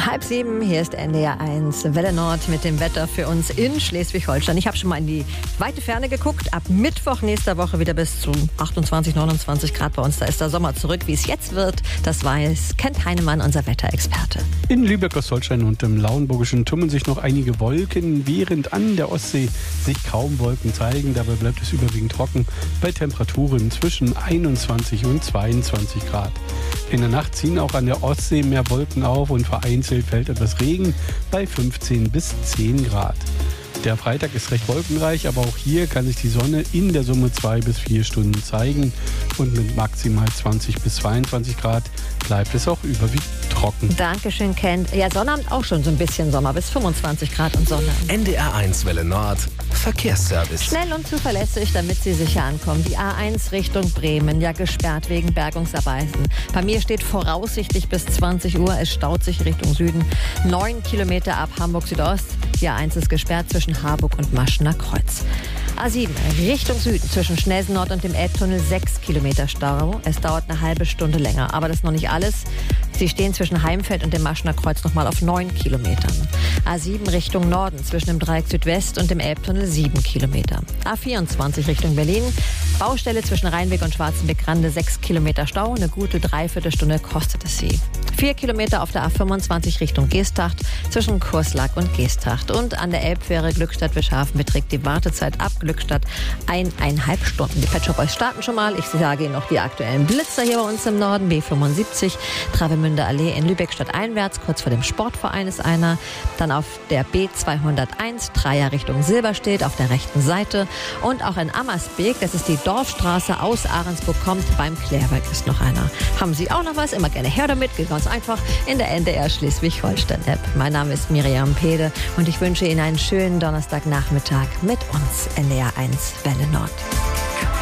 6:30, hier ist NDR 1 Welle Nord mit dem Wetter für uns in Schleswig-Holstein. Ich habe schon mal in die weite Ferne geguckt. Ab Mittwoch nächster Woche wieder bis zu 28, 29 Grad bei uns. Da ist der Sommer zurück. Wie es jetzt wird, das weiß Kent Heinemann, unser Wetterexperte. In Lübeck, Ostholstein und im Lauenburgischen tummeln sich noch einige Wolken, während an der Ostsee sich kaum Wolken zeigen. Dabei bleibt es überwiegend trocken bei Temperaturen zwischen 21 und 22 Grad. In der Nacht ziehen auch an der Ostsee mehr Wolken auf und vereinzelt fällt etwas Regen bei 15 bis 10 Grad. Der Freitag ist recht wolkenreich, aber auch hier kann sich die Sonne in der Summe 2 bis 4 Stunden zeigen und mit maximal 20 bis 22 Grad bleibt es auch überwiegend trocken. Dankeschön, Kent. Ja, Sonnabend auch schon so ein bisschen Sommer, bis 25 Grad und Sonne. NDR 1 Welle Nord, Verkehrsservice. Schnell und zuverlässig, damit Sie sicher ankommen. Die A1 Richtung Bremen, ja gesperrt wegen Bergungsarbeiten. Bei mir steht voraussichtlich bis 20 Uhr, es staut sich Richtung Süden. 9 Kilometer ab Hamburg Südost. Die A1 ist gesperrt zwischen Harburg und Maschener Kreuz. A7 Richtung Süden zwischen Schnelsen Nord und dem Elbtunnel 6 Kilometer Stau. Es dauert eine halbe Stunde länger, aber das ist noch nicht alles. Sie stehen zwischen Heimfeld und dem Maschener Kreuz nochmal auf 9 Kilometern. A7 Richtung Norden zwischen dem Dreieck Südwest und dem Elbtunnel 7 Kilometer. A24 Richtung Berlin. Baustelle zwischen Rheinweg und Schwarzenbeck-Grande 6 Kilometer Stau. Eine gute Dreiviertelstunde kostet es Sie. 4 Kilometer auf der A25 Richtung Geesthacht zwischen Kurslack und Geesthacht. Und an der Elbfähre Glückstadt-Wischhafen beträgt die Wartezeit ab Glückstadt 1,5 Stunden. Die Pet Shop Boys starten schon mal. Ich sage Ihnen noch die aktuellen Blitzer hier bei uns im Norden. B75, Travemünder Allee in Lübeck stadteinwärts. Kurz vor dem Sportverein ist einer. Dann auf der B201, Dreier Richtung Silberstedt auf der rechten Seite. Und auch in Ammersbeek, das ist die Dorfstraße aus Ahrensburg kommt, beim Klärwerk ist noch einer. Haben Sie auch noch was? Immer gerne her damit. Geht ganz einfach in der NDR Schleswig-Holstein-App. Mein Name ist Miriam Pede und ich wünsche Ihnen einen schönen Donnerstagnachmittag mit uns, NDR 1 Welle Nord.